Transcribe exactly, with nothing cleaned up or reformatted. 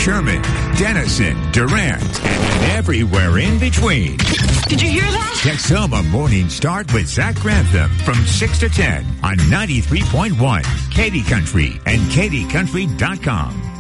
Sherman, Denison, Durant, and everywhere in between. Did you hear that? Texoma Morning Start with Zach Grantham from six to ten on ninety-three point one Katy Country and Katy Country dot com.